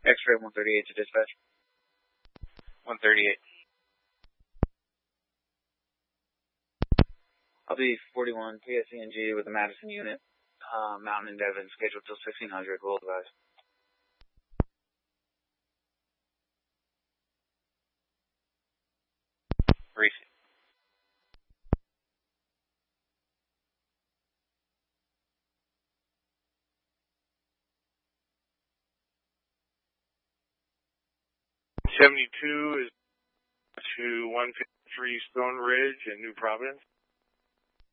X-ray 138 to dispatch. 138. I'll be 41 PSENG with the Madison unit, Mountain and Devon, scheduled till 1600. Will advise. Briefing. #72 is to 153 Stone Ridge in New Providence.